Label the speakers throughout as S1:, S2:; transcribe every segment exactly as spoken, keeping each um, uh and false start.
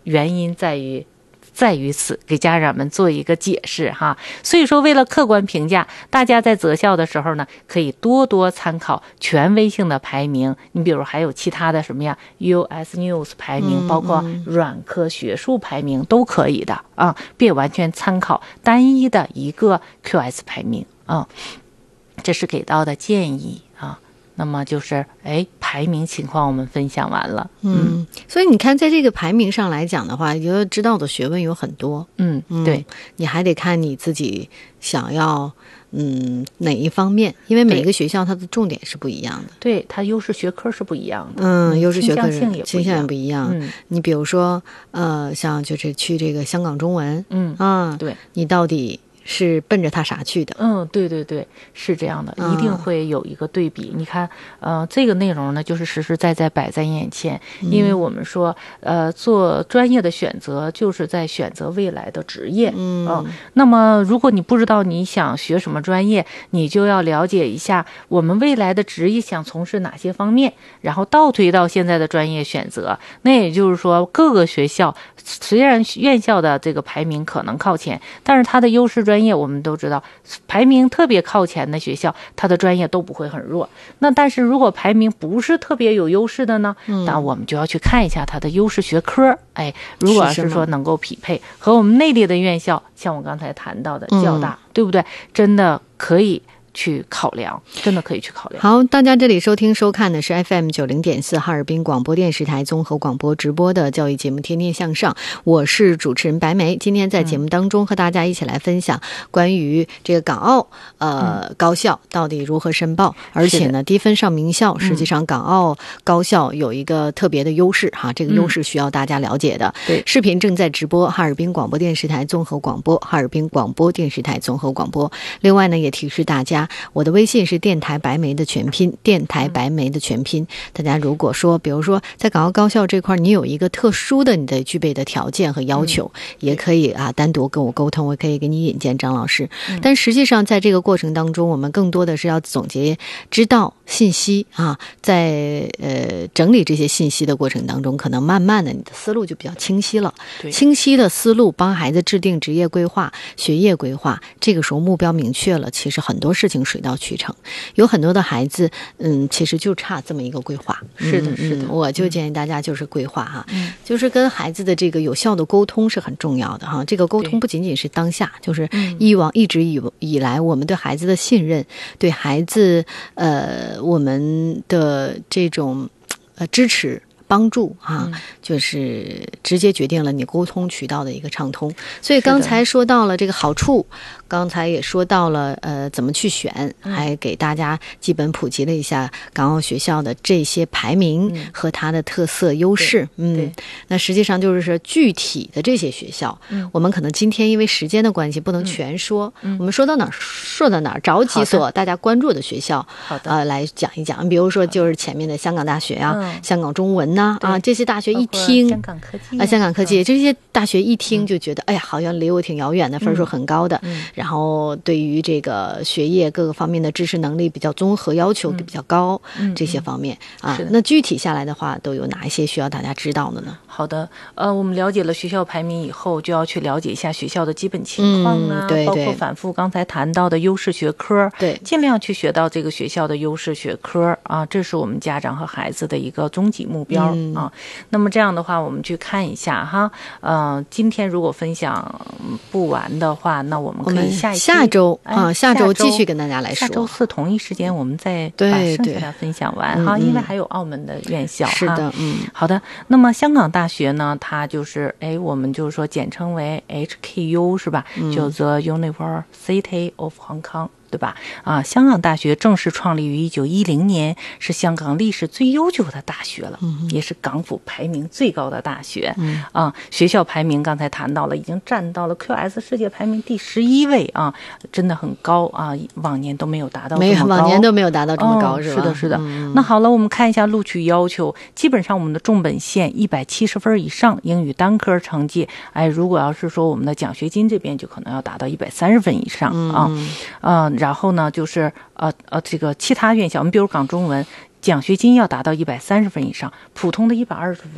S1: 原因在于在于此，给家长们做一个解释哈。所以说为了客观评价，大家在择校的时候呢，可以多多参考权威性的排名，你比如还有其他的什么呀 U S News 排名，包括软科学术排名都可以的啊，别完全参考单一的一个 Q S 排名啊。这是给到的建议啊。那么就是哎，排名情况我们分享完了。
S2: 嗯，所以你看在这个排名上来讲的话，要知道的学问有很多。
S1: 嗯，对，
S2: 你还得看你自己想要嗯哪一方面，因为每个学校它的重点是不一样的。
S1: 对，它优势学科是不一样的。
S2: 嗯，优势学科
S1: 倾向
S2: 也不一样。
S1: 嗯，
S2: 你比如说呃，像就是去这个香港中文，
S1: 嗯
S2: 啊，
S1: 对，
S2: 你到底是奔着他啥去的？
S1: 嗯，对对对，是这样的，一定会有一个对比。嗯、你看，呃，这个内容呢，就是实实在在摆在眼前，
S2: 嗯、
S1: 因为我们说，呃，做专业的选择就是在选择未来的职业。
S2: 嗯、
S1: 呃，那么如果你不知道你想学什么专业，你就要了解一下我们未来的职业想从事哪些方面，然后倒推到现在的专业选择。那也就是说，各个学校虽然院校的这个排名可能靠前，但是它的优势专业我们都知道，排名特别靠前的学校，它的专业都不会很弱。那但是如果排名不是特别有优势的呢，
S2: 嗯、
S1: 那我们就要去看一下它的优势学科。哎，如果是说能够匹配和我们内地的院校，像我刚才谈到的较大，嗯、对不对？真的可以去考量，真的可以去考量。
S2: 好，大家这里收听收看的是 F M 九零点四哈尔滨广播电视台综合广播直播的教育节目《天天向上》，我是主持人白梅。今天在节目当中和大家一起来分享关于这个港澳呃、嗯、高校到底如何申报，而且呢低分上名校，实际上港澳高校有一个特别的优势哈，这个优势需要大家了解的。
S1: 对、嗯，
S2: 视频正在直播哈尔滨广播电视台综合广播，哈尔滨广播电视台综合广播。另外呢，也提示大家。我的微信是电台白梅的全拼，电台白梅的全拼。大家如果说，比如说在港澳高校这块，你有一个特殊的你的具备的条件和要求，嗯、也可以啊单独跟我沟通，我可以给你引荐张老师。嗯、但实际上在这个过程当中，我们更多的是要总结知道信息啊，在呃整理这些信息的过程当中，可能慢慢的你的思路就比较清晰了。清晰的思路帮孩子制定职业规划、学业规划，这个时候目标明确了，其实很多事情水到渠成。有很多的孩子嗯其实就差这么一个规划。
S1: 是的是的、嗯、
S2: 我就建议大家就是规划哈、
S1: 嗯、
S2: 就是跟孩子的这个有效的沟通是很重要的哈。这个沟通不仅仅是当下，就是以往一直以以来我们对孩子的信任，对孩子呃我们的这种呃支持帮助啊、嗯，就是直接决定了你沟通渠道的一个畅通。所以刚才说到了这个好处，刚才也说到了呃怎么去选，还给大家基本普及了一下港澳学校的这些排名和它的特色优势。
S1: 嗯，
S2: 嗯那实际上就是说具体的这些学校，
S1: 嗯、
S2: 我们可能今天因为时间的关系不能全说，
S1: 嗯、
S2: 我们说到哪儿说到哪儿，找几所大家关注的学校，
S1: 好的
S2: 呃来讲一讲。比如说就是前面的香港大学啊，
S1: 嗯、
S2: 香港中文呐 啊, 啊这些大学一听
S1: 香港科技
S2: 啊，香港科技、
S1: 嗯、
S2: 这些大学一听就觉得、嗯、哎呀好像离我挺遥远的，分数很高的、
S1: 嗯、
S2: 然后对于这个学业各个方面的知识能力比较综合，要求比较高、
S1: 嗯、
S2: 这些方面、
S1: 嗯、
S2: 啊，那具体下来的话都有哪一些需要大家知道的呢？
S1: 好的，呃，我们了解了学校排名以后，就要去了解一下学校的基本情况啊，
S2: 嗯、对对
S1: 包括反复刚才谈到的优势学科，
S2: 对，
S1: 尽量去学到这个学校的优势学科啊，这是我们家长和孩子的一个终极目标、
S2: 嗯、
S1: 啊。那么这样的话，我们去看一下哈，呃，今天如果分享不完的话，那我们可以下一
S2: 下周啊、
S1: 哎，
S2: 下周继续跟大家来说。
S1: 下周四同一时间，我们再把剩下的分享完哈，因为还有澳门的院校哈。
S2: 是的，嗯，
S1: 好的。那么香港大学呢，它就是哎，我们就是说简称为 H K U 是吧？
S2: 嗯、
S1: 叫 The University of Hong Kong。对吧？啊，香港大学正式创立于一九一零年，是香港历史最悠久的大学了，
S2: 嗯、
S1: 也是港府排名最高的大学。
S2: 嗯、
S1: 啊，学校排名刚才谈到了，已经占到了 Q S 世界排名第十一位啊，真的很高啊，往年都没有达到这么高，
S2: 没有，往年都没有达到这么高，
S1: 哦、
S2: 是吧？
S1: 是的，是的。
S2: 嗯、
S1: 那好了，我们看一下录取要求，基本上我们的重本线一百七十分以上，英语单科成绩，哎，如果要是说我们的奖学金这边就可能要达到一百三十分以上、
S2: 嗯、
S1: 啊，呃，然后呢就是呃呃这个其他院校，我们比如港中文，奖学金要达到一百三十分以上，普通的一百二十分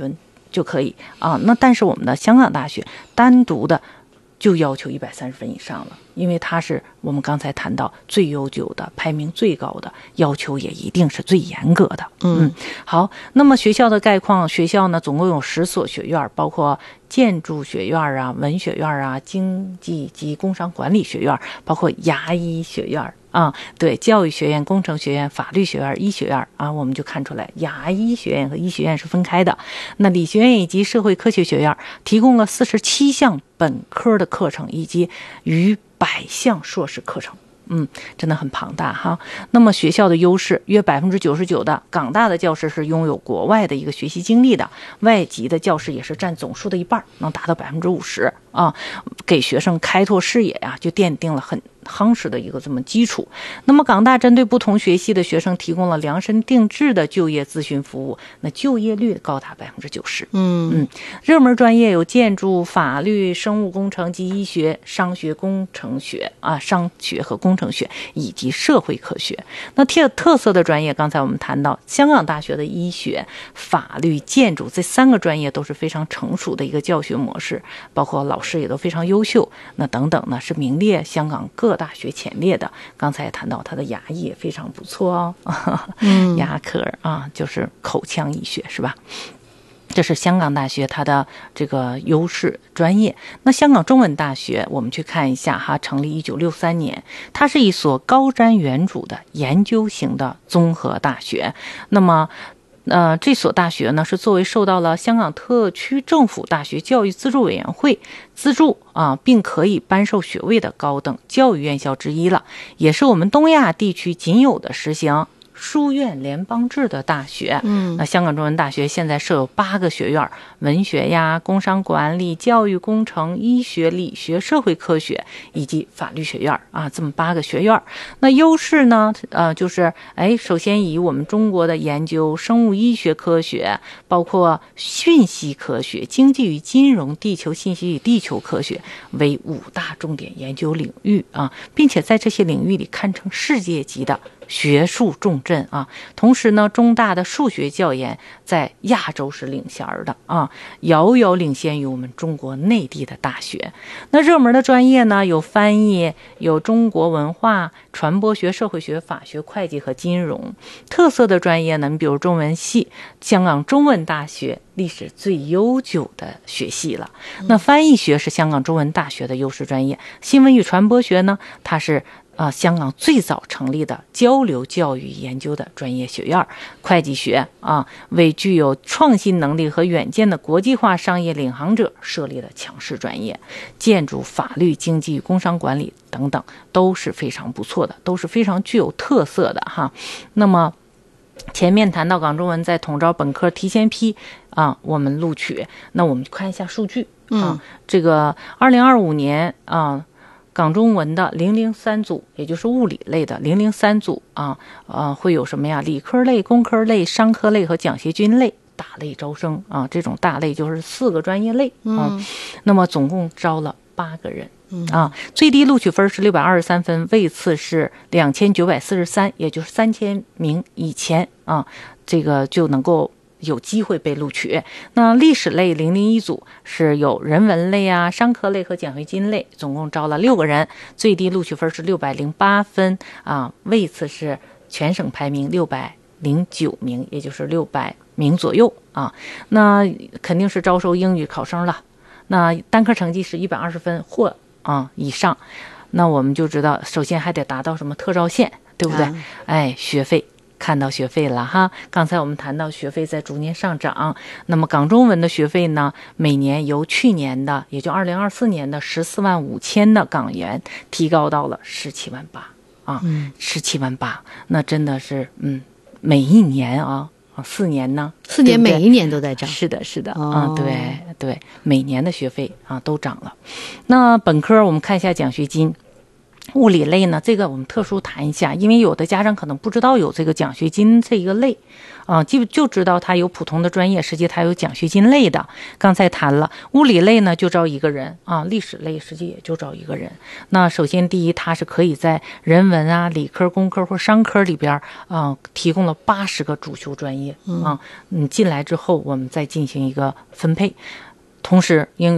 S1: 就可以啊。那但是我们的香港大学单独的就要求一百三十分以上了，因为它是我们刚才谈到最悠久的、排名最高的，要求也一定是最严格的。嗯，好，那么学校的概况，学校呢总共有十所学院，包括建筑学院啊、文学院啊、经济及工商管理学院，包括牙医学院。啊，对，教育学院、工程学院、法律学院、医学院啊，我们就看出来，牙医学院和医学院是分开的。那理学院以及社会科学学院提供了四十七项本科的课程，以及逾百项硕士课程。嗯，真的很庞大哈。那么学校的优势，约百分之九十九的港大的教师是拥有国外的一个学习经历的，外籍的教师也是占总数的一半，能达到百分之五十啊，给学生开拓视野呀、啊，就奠定了很夯实的一个这么基础。那么港大针对不同学系的学生提供了量身定制的就业咨询服务，那就业率高达百分之九十。嗯嗯，热门专业有建筑、法律、生物工程及医学、商学、工程学啊，商学和工程学以及社会科学。那特特色的专业，刚才我们谈到香港大学的医学、法律、建筑这三个专业都是非常成熟的一个教学模式，包括老师也都非常优秀。那等等呢，是名列香港各大学前列的。刚才也谈到他的牙医也非常不错哦，嗯、牙科啊，就是口腔医学是吧？这是香港大学它的这个优势专业。那香港中文大学我们去看一下哈，成立一九六三年，它是一所高瞻远瞩的研究型的综合大学。那么呃，这所大学呢是作为受到了香港特区政府大学教育资助委员会资助啊，并可以颁授学位的高等教育院校之一了，也是我们东亚地区仅有的实行书院联邦制的大学。嗯，那香港中文大学现在设有八个学院，文学呀、工商管理、教育工程、医学、理学、社会科学以及法律学院啊，这么八个学院。那优势呢，呃，就是哎，首先以我们中国的研究、生物医学科学，包括讯息科学、经济与金融、地球信息与地球科学为五大重点研究领域啊，并且在这些领域里堪称世界级的学术重镇啊。同时呢，中大的数学教研在亚洲是领衔的啊，遥遥领先于我们中国内地的大学。那热门的专业呢，有翻译，有中国文化、传播学、社会学、法学、会计和金融。特色的专业呢，你比如中文系，香港中文大学历史最悠久的学系了。那翻译学是香港中文大学的优势专业，新闻与传播学呢，它是啊，香港最早成立的交流教育研究的专业学院。会计学啊，为具有创新能力和远见的国际化商业领航者设立了强势专业。建筑、法律、经济与工商管理等等都是非常不错的，都是非常具有特色的哈。那么前面谈到港中文在统招本科提前批啊，我们录取。那我们看一下数据啊，嗯、这个二零二五年啊。港中文的零零三组，也就是物理类的零零三组啊，呃，会有什么呀？理科类、工科类、商科类和奖学金类大类招生啊。这种大类就是四个专业类啊。嗯、那么总共招了八个人啊，最低录取分是六百二十三分，位次是两千九百四十三，也就是三千名以前啊，这个就能够有机会被录取。那历史类零零一组是有人文类啊、商科类和奖学金类，总共招了六个人，最低录取分是六百零八分啊，位次是全省排名六百零九名，也就是六百名左右啊。那肯定是招收英语考生了。那单科成绩是一百二十分或啊以上，那我们就知道，首先还得达到什么特招线，对不对？啊、哎，学费。看到学费了哈，刚才我们谈到学费在逐年上涨，那么港中文的学费呢，每年由去年的也就二零二四年的十四万五千的港元提高到了十七万八啊，十七万八，那真的是嗯，每一年啊。四年呢？
S2: 四年每一年都在涨。
S1: 是的，是的，哦、啊，对对，每年的学费啊都涨了。那本科我们看一下奖学金。 物理类呢，这个我们特殊谈一下，因为有的家长可能不知道有这个奖学金这一个类，啊，就就知道它有普通的专业，实际它有奖学金类的。刚才谈了物理类呢，就招一个人啊，历史类实际也就招一个人。那首先第一，它是可以在人文啊、理科、工科或商科里边啊，提供了八十个主修专业啊，嗯，进来之后我们再进行一个分配。同时，因